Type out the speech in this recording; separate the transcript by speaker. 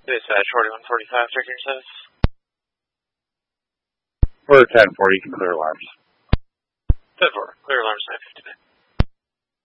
Speaker 1: Dispatch 4145, check your service.
Speaker 2: For 10-4, you can clear alarms.
Speaker 1: 10-4, clear alarms 959.